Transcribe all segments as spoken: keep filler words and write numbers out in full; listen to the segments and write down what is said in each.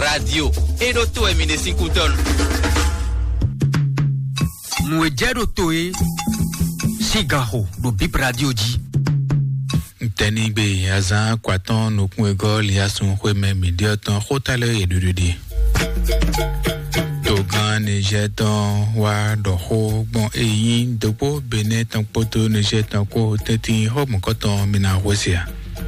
radio e do to e mine cinco ton Mujero toe Sigaho do Bip Radio di Tenigbe azan kwaton nokun ego liasun kweme midioton hotale edududi Togan Nigeton wa doho bon eyin dopo bene tan poto Nigeton ko teti homo koton mina wosia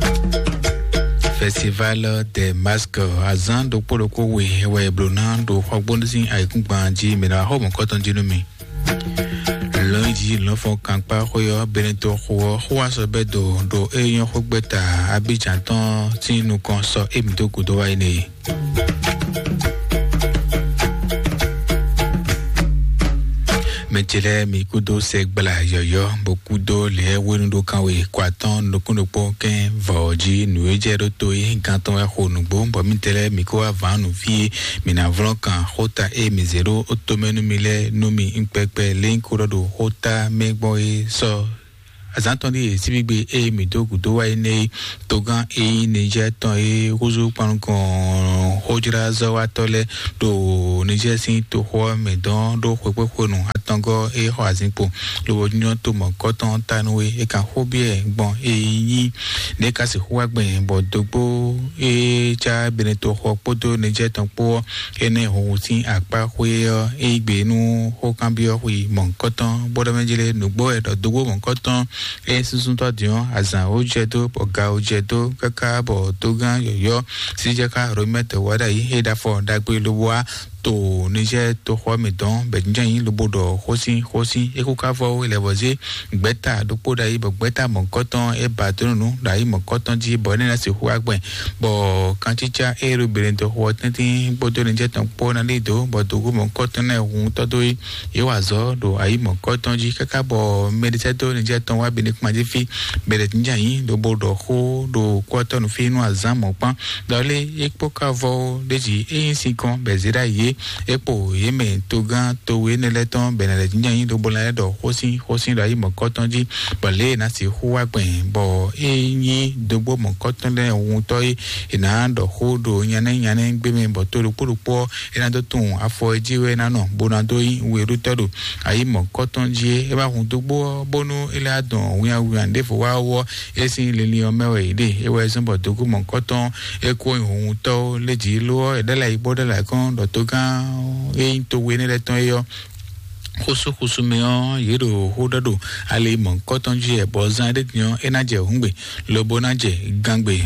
Festival de Masques azan dopo loko we we blonan do hogbonsin aikunpanji mina homo koton jinumi Lundi, l'enfant Kankpa, Royo, Benito, Royo, Royo, Bedo, Do, Eyon, Rogbeta, Abidjanton, Tinu, Konso, Emito, Kudowa, Ine. Metele, Mikudo, Segbala, Yoyo, Bokudo, Le, Winudo, Kawe, Kwaton, Nokunopo, Ken, Vaoji, Nuejero, Toy, Kanton, Honubo, Bomitele, Miko, Van, Vie, Minavlon, Kan, Hota, E, Mizero, Otomenu, Mile, Numi, Impepe, Linkurodo, Hota, Megboy, So. Azantoni sibigbe e midogu do wa ine togan e Niger ton e rozo pankon hojira zawa tole do Niger sin to ho medon do kwepe konu atango e ho azinpo lo wonyo to mo koton tanwe e kan hobie gbon e yin ne ka se ho agben bo dogbo e cha beneto ho podo Niger ton po ene ho tin apa hwe e gbenu ho kan bi ho mo koton bodo menjele nugbo e do dogbo mo koton E susun to dion azan ojedo oga ojedo kaka bo togan yoyo sijaka romete wada yi heda for dagbe lowa to Niger to ho medon benjan yin lobodo hosin hosin ekuka fo elevoze gbeta dopoda yi bo gbeta mo koton e batonu da yi mo koton ji bo ni na se hu agben bo kanchicha e ro beren to ho tintin bodo Niger ton po na lido bo dogo mo koton na hun to do yi wazo do ayi mo koton ji kaka bo mediteto Niger ton wa bini majifi beret njan yin lobodo ho do koton fi nu azan mo pan dole ekpo ka vo deji e sin kon bezira yi epo yeme togan towe neleton benele nyan do bola do hosin hosin da yi mo koton ji bale na si huwa gben bo eyin dogbo mo koton le ohun to ina do hodo nyane nyane gbeme bo to rupurupo ina do tun afo ejiwe na no bona do yi we rutedo ayi mo koton ji e ba hun dogbo bonu ile adon wi awu ande fo wa wo esin lele omewe ide e we sun bo dogbo mo koton e ko ohun to leji lo e dela ibodo la kan do togan e to we ne le ton yo Koso koso meon yero hodado ale mon koton ji e bozan de nyon enaje hungbe lobo naje gangbe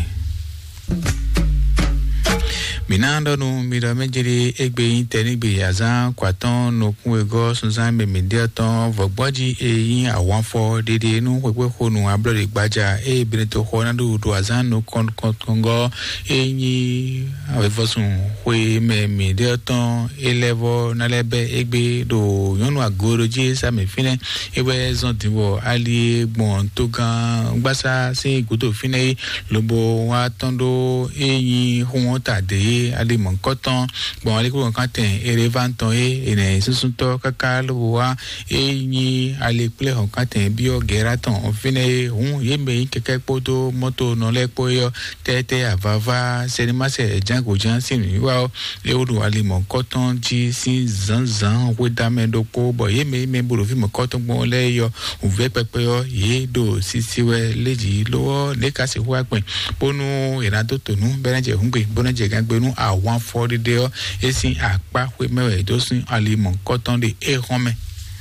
Minando no mira mejere egbe internigbe azan kwaton no kun ego sunsan me mediaton vogboji e yin awon fo dede nu pepe honu ablode gbaja e benito honado do azan no kon kongo e yin avefosun hwe me mediaton elevo na lebe egbe do yonu agoroji sa me fine ewe zontiwo ali gbon togan gbasa se gudo fine lobo wa tondo e yin hon tade ali mon koton bon ali ko kan ten elevanton e ene susunto kaka lo wa e ni ali ple hon kan ten bio geraton on fine hun ye me keke poto moto no le po yo tete avava senima se jango jansin wa e odu ali mon koton ji si zanzan we damendo ko bo ye me me buru fi mon koton bon le yo on ve pepe yo ye do sisiwe leji lo ne ka se wa pin bonu irado tonu bereje hunpe bonaje gangbe a one forty de esin apa we mewe dosin alimon koton de e home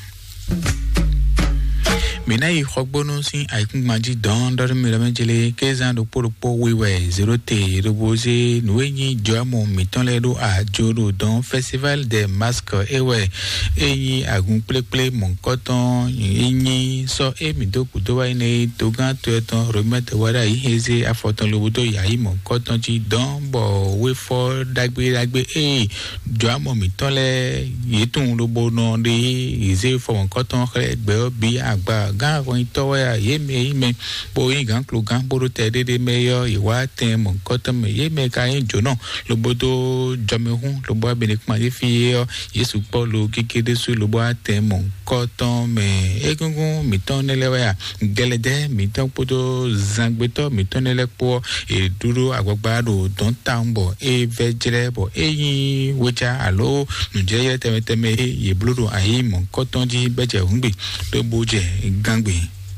Mina yi khogbono sin aikun maji don dar mira menjele kezan do poropo wewe zero te roboze nuenyi joamo miton le do a jodo don festival de masque ewe eyi agun pleple mon koton yin so e mi do kudo wa ine togan to ton remete wara yi heze afoton lobudo yayi mon koton ji don bo we for dagbe dagbe e joamo miton le yetun lobo no de ize for mon koton kle gbe bi agba gan ko ito ya ye me me bo yin gan klo gan bo te de de me yo iwa ten mon koton me ye me ka yin jono lobodo jome hun lobo be ni kuma ye fi yo yesu polo kekede su lobo ten mon koton me egungun mi ton le ya gelede mi ton podo zangbeto mi ton le po e duro agbagba do don tambo e vejele bo eyin wecha alo nuje teme teme ye blodo ayi mon koton ji beje ngbe to boje gangbe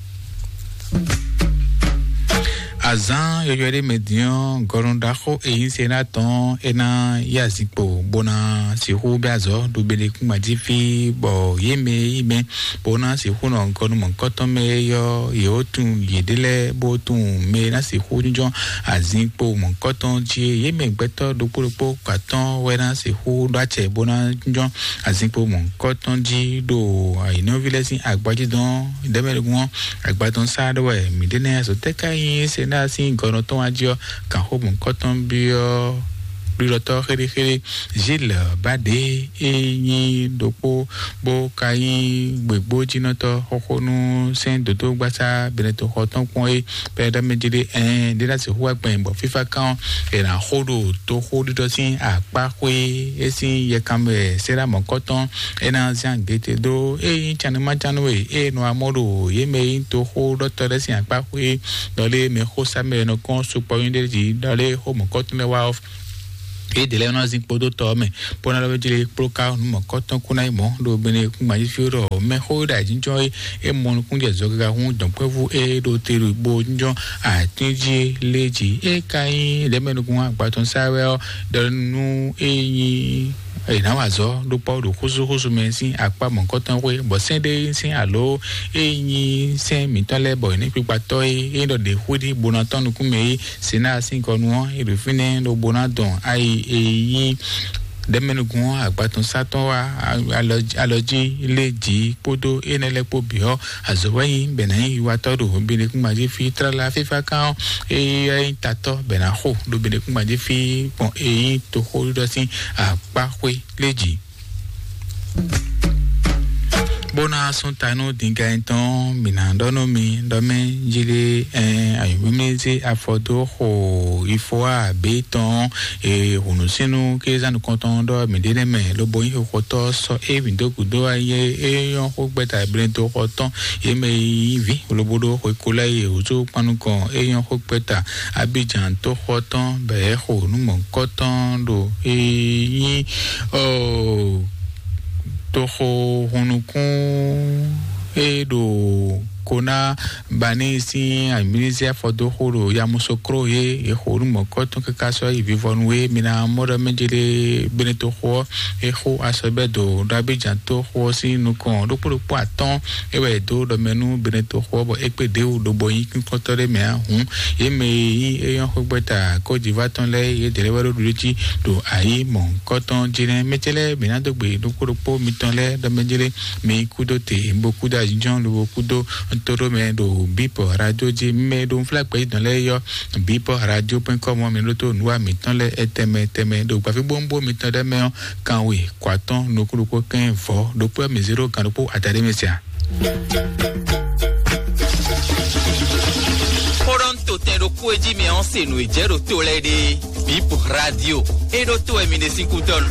azan yoyore median gorondako e senaton ena yazipo bona sihu biazo do bele kumaji fi bo yeme ime bona sihu no ngonu monkoto me yo yotun yedele botun me na sihu njo azinpo monkoto ji yeme gbeto do poropo katon wena sihu do ache bona njo azinpo monkoto ji do ino vilesi agbaji don demelegun agbadon sadowe midene asoteka yin sena sin kono ton adio kan ho mon koton bio Biloto khere khere Gilles Bade Enyi Dopo Bo Kai Gbegbo Jinoto Hokonu Saint Dodo Gbasa Beneto Hoton Kwe Peda Mejide En Dela Se Huwa Gben Bo FIFA Kan Ena Hodo To Hodo Dosin Akpa Kwe Esin Yekambe Sera Mon Koton Ena Zian Gete Do E Chanema Chanwe E No Amodo Yeme To Hodo Toresin Akpa Kwe Dole Me Hosa Me No Kon Supo Yindeji Dole Ho Mon Koton Le Wa Of e de le na zin podo to me pona lo jile proka no koton kuna imo do bene ku ma fioro me ho da jinjo e mo kun je zo ga hun don pevu e do teru bo jinjo a tinji leji e kai de me no kun agba ton sawe o do nu eyin e na wazo do po do kuzu kuzu me sin apa mo koton we bo sende sin alo eyin sen mi tole boy ni pipa to e do de hudi bonaton ku me sina sin konu e do fine do bonadon ai eyin demenugun agbaton saton wa aloji leji podo enelepo bio azowayin benayin iwa todo bene kumaje fi trala fifa kan e tato benaho do bene kumaje fi pon eyin to ho do sin apakwe leji bona sontano dinga enton minandono mi dome jile eh ayumeze afodo ho ifoa beton e hunusinu kezanu kontondo midene me lobo yi hoto so e windo kudo aye e yon ho gbeta brento hoton e me vi lobodo ho kola e ozo panukon e yon ho gbeta Abidjan to hoton be ho nu mon kotondo e yi o toho honukun edo kona banisi aminisia fodo horo ya musokro ye e horu mokoto kakaso e vivonwe mina mora menjele beneto ho e ho asobedo Abidjan to ho si nukon do poro po aton e we do do menu beneto ho bo ekpede o do boyin kin kotore me ahun e me e yon ho gbeta ko jivaton le e delewero duji do ayi mon koton jine metele bina do gbe do poro po mitonle do menjele me kudo te beaucoup d'argent do beaucoup do toro me do bipo radio ji me do flag pe don le yo bipo radio point com mi lo to nuwa mi tan le eteme teme do gba fi bombo mi tan de me kan we kwaton no kuruko kan fo do po mi zero kan do po atare mi sia Toronto ten do ko ji mi on se no ejero to le de bipo radio e do to e mi de cinco ton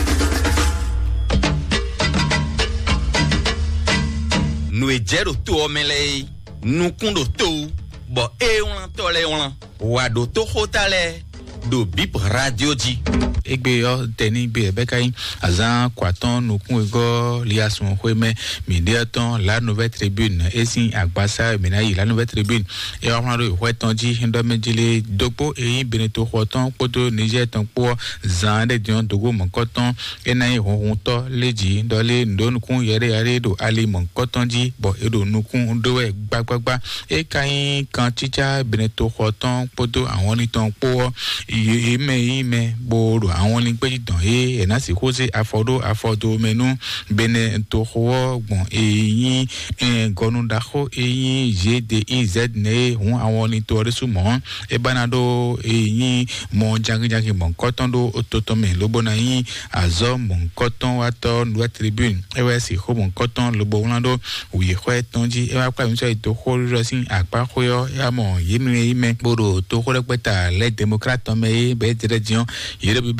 no ejero to o mele nukundo to bo e on to le on wa do to hotale do bip radio ji egbe yo teni be be kai azan kwaton nukun ego liasun hweme mediaton la nouvelle tribune esin agbasa menayi la nouvelle tribune e wa ro hweton ji hindo mejile dopo eyin beneto hwoton poto Niger ton po zan de dion dogo monkoton enayi hohun to leji dole ndonukun yere yare do ali monkoton ji bo edo nukun dowe gbagbagba e kai kan chicha beneto hwoton poto awon ni ton po ime ime boro àwọn ni pe dan e ena si ko se afodo afodo menu bene to ho gbon eyin en gonu da ho eyin G D I Z ne hun àwọn ni to resu mo e banado eyin mo jangi jangi mon koton do ototo me lobo na yin azo mon koton wato no tribune e we si ho mon koton lobo lando wi ho etonji e wa pa mi so to ho ro sin apa ho yo ya mo yimi ime boro to ho repeta le democrate me be dire dion yere bi ba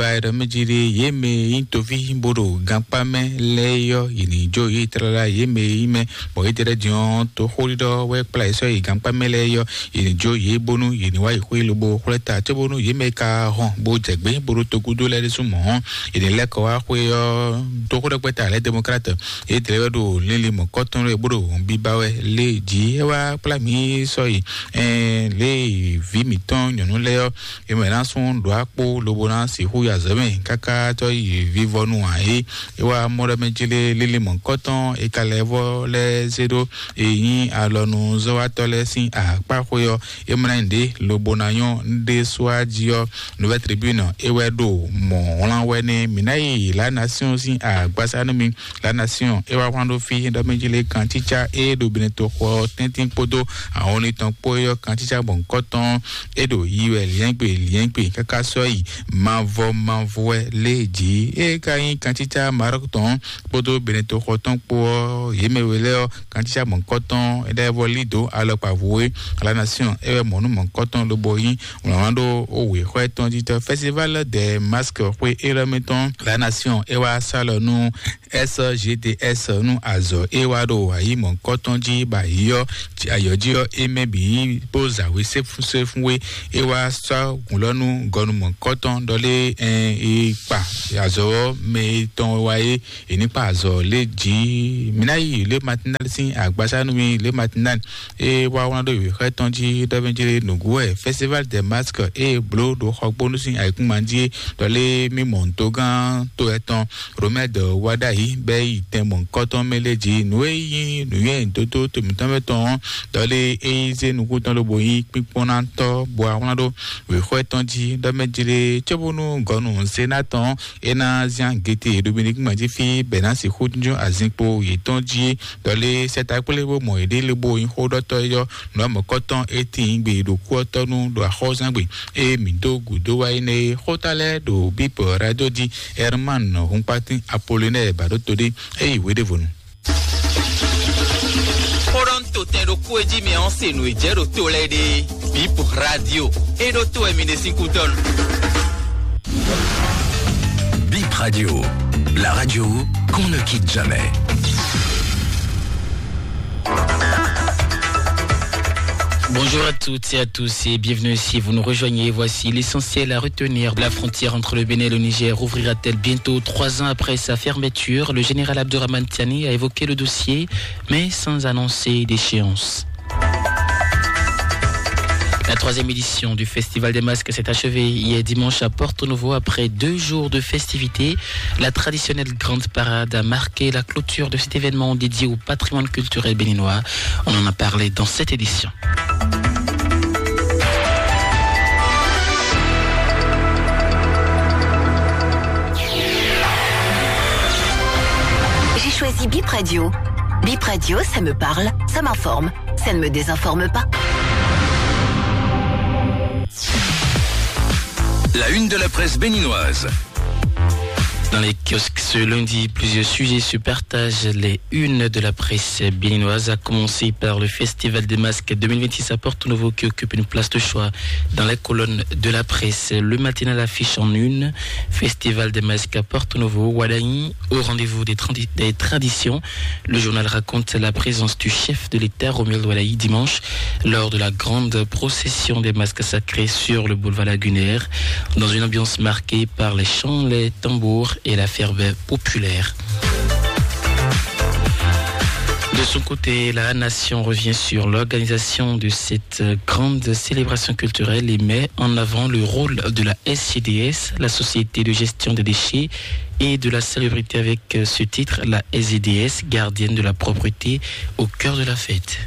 Eva de Medjiri, Yeme, Intovi, Bodo, Gampame, Leyo, Yini Jo, Yitrala, Yeme, Ime, Boitere Dion, to Holido, Workplace, Gampame Leyo, Yini Jo, Yebonu, Yini Wai Huilubo, Huleta, Tebonu, Yemeka, Bo Jagbe, Bodo Tokudu, Ledisumon, Yini Lekoa, Huyo, Tokuda Queta, Le Democrate, Etredo, Lili Mokoton, Bodo, Bibawe, Le Diewa, Plami, Soy, and Le Vimiton, Yonuleo, Emeranson, Duapo, Lobona, Sihuya Zeme, Kaka, Toy, Vivonu, Ae, Ewa, Mora Mejile, Lili Moncoton, Ekalevo, Le Zedo, Eyi, Alonu, Zoatole, Sin, A, Pahoyo, Emrande, Lobonayon, De Soadio, Nouvelle Tribune, Ewedo, Mon, Lanwene, Minaï, La Nation, Sin, A, Basanomi, La Nation, Ewa Wandofi, Domejile, Kanticha, et do Beneto, Tintin Podo, a Oniton Poyo, Kanticha, Bon Coton, Edo, Yue, Lienque, Lienque, Kaka Soy, Mavo, Mavoe, Leji, et Kain, Kanticha, Marocton, Podo, Beneto, Roton, Po, Yemeweleo, Kanticha, Bon Coton, et Devolido, alors Pavoué, La Nation, et Monou, Mon Coton, le Boyin, Orlando, Owe, Reton, dit Festival des masques, et le mettons, La Nation, Ewa Salonou, S G T S, nous, Azo, Ewado, Aïe, Mon Coton, dit, Bayo, Ayodio, et Mebi, Posa, oui, c'est foué, Ewa, ça, Goulonu, Gonou, Mon Coton, Dolé, et pas, Azo, mais ton waye, et n'est pas Azo, les G, Minaï, le matinal, si, à Bassanoui, le matinal, et Wawando, Reton, dit, Davengile, Nougoué, Festival des masques, et Blo, do Hokbonus, avec Mandi, Dolé, Mimontogan, Toeton, Remède, Wadaï, Bay, Temon, Coton, Meléji, Noué, Noué, Toto, Tumitameton, Dolé, Eize, Nougou, dans le Boyi, Piponanto, Boarando, Reton, dit, Damedjile, Tchabono, Gonou, Sénaton, Ena, Zian, Gété, Dominique Madifi, Benassi, Houdjo, Azinpo, Yetonji, Dolé, cet appelé, Moïdé, le Boyi, Hodotoyo, Noam, Coton, Eting, Bédo, Quotonou, do Arrozangui, et Mido, Goudoaine, Hotale, do Bip, Radio Di, Herman, Humpati, Apollinaire, Badotodi, et Wedevonu. Toronto tendo kueji mi anse no ejero to lady Bip Radio et do to emine cinquanton. Bip Radio, la radio qu'on ne quitte jamais. Bonjour à toutes et à tous et bienvenue si vous nous rejoignez. Voici l'essentiel à retenir. La frontière entre le Bénin et le Niger ouvrira-t-elle bientôt trois ans après sa fermeture? Le général Abdourahmane Tiani a évoqué le dossier, mais sans annoncer d'échéance. La troisième édition du Festival des masques s'est achevée hier dimanche à Porto-Novo après deux jours de festivités. La traditionnelle grande parade a marqué la clôture de cet événement dédié au patrimoine culturel béninois. On en a parlé dans cette édition. J'ai choisi Bip Radio. Bip Radio, ça me parle, ça m'informe, ça ne me désinforme pas. La une de la presse béninoise. Dans les kiosques ce lundi, plusieurs sujets se partagent les unes de la presse béninoise, à commencer par le Festival des masques deux mille vingt-six à Porto-Novo qui occupe une place de choix dans les colonnes de la presse. Le matinal affiche en une Festival des masques à Porto-Novo, Wadaï, au rendez-vous des, tradi- des traditions. Le journal raconte la présence du chef de l'État, Romuald Wadaï, dimanche, lors de la grande procession des masques sacrés sur le boulevard Lagunaire, dans une ambiance marquée par les chants, les tambours et la ferveur populaire. De son côté, la nation revient sur l'organisation de cette grande célébration culturelle et met en avant le rôle de la S C D S, la Société de gestion des déchets et de la salubrité, avec ce titre, la S C D S, gardienne de la propreté, au cœur de la fête.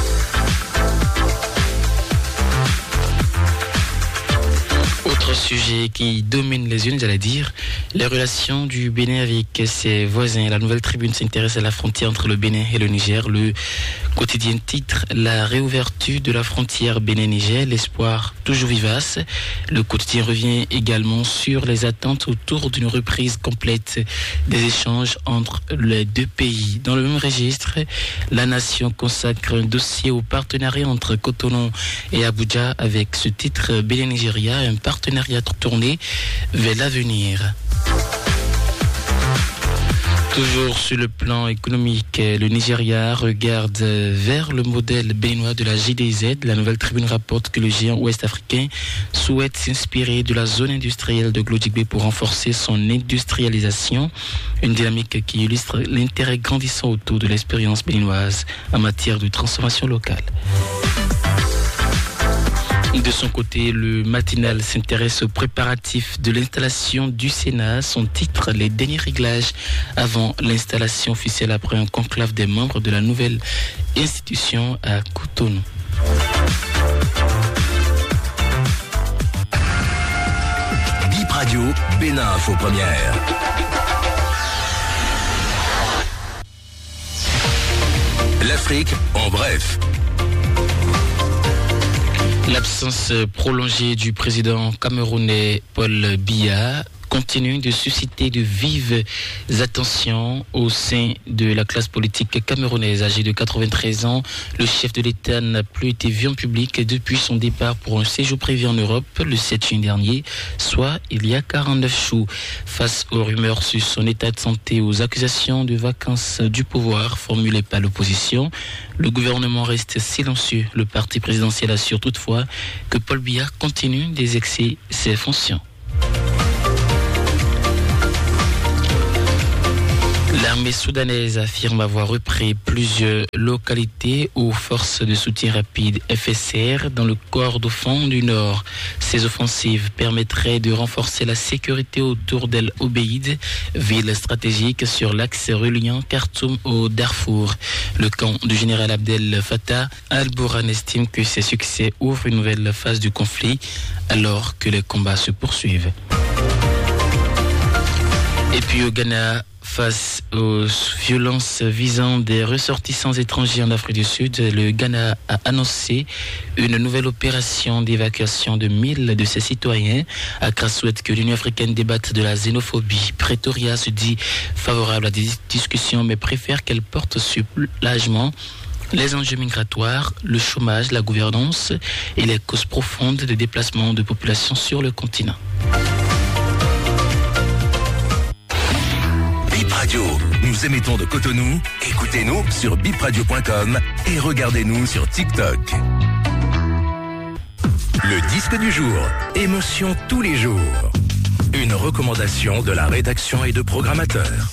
Autre sujet qui domine les unes, j'allais dire, les relations du Bénin avec ses voisins. La Nouvelle Tribune s'intéresse à la frontière entre le Bénin et le Niger. Le Quotidien titre la réouverture de la frontière Bénin-Niger, l'espoir toujours vivace. Le quotidien revient également sur les attentes autour d'une reprise complète des échanges entre les deux pays. Dans le même registre, la nation consacre un dossier au partenariat entre Cotonou et Abuja avec ce titre Bénin-Nigeria, un partenariat tourné vers l'avenir. Toujours sur le plan économique, le Nigeria regarde vers le modèle béninois de la J D Z. La Nouvelle Tribune rapporte que le géant ouest-africain souhaite s'inspirer de la zone industrielle de Glodjigbe pour renforcer son industrialisation. Une dynamique qui illustre l'intérêt grandissant autour de l'expérience béninoise en matière de transformation locale. De son côté, le matinal s'intéresse aux préparatifs de l'installation du Sénat. Son titre, les derniers réglages avant l'installation officielle après un conclave des membres de la nouvelle institution à Cotonou. Bip Radio, Bénin Info Première. L'Afrique en bref. L'absence prolongée du président camerounais Paul Biya continue de susciter de vives attentions au sein de la classe politique camerounaise. Âgé de quatre-vingt-treize ans, le chef de l'État n'a plus été vu en public depuis son départ pour un séjour prévu en Europe le sept juin dernier, soit il y a quarante-neuf jours. Face aux rumeurs sur son état de santé, aux accusations de vacances du pouvoir formulées par l'opposition, le gouvernement reste silencieux. Le parti présidentiel assure toutefois que Paul Biya continue d'exercer ses fonctions. L'armée soudanaise affirme avoir repris plusieurs localités aux forces de soutien rapide F S R dans le Kordofan du Nord. Ces offensives permettraient de renforcer la sécurité autour d'El Obeid, ville stratégique sur l'axe reliant Khartoum au Darfour. Le camp du général Abdel Fattah al-Burhan estime que ces succès ouvrent une nouvelle phase du conflit alors que les combats se poursuivent. Et puis au Ghana, face aux violences visant des ressortissants étrangers en Afrique du Sud, le Ghana a annoncé une nouvelle opération d'évacuation de mille de ses citoyens. Accra souhaite que l'Union africaine débatte de la xénophobie. Pretoria se dit favorable à des discussions mais préfère qu'elle porte sur largement les enjeux migratoires, le chômage, la gouvernance et les causes profondes des déplacements de population sur le continent. Bip Radio, nous émettons de Cotonou. Écoutez-nous sur bip radio point com et regardez-nous sur TikTok. Le disque du jour, émotion tous les jours. Une recommandation de la rédaction et de programmateurs.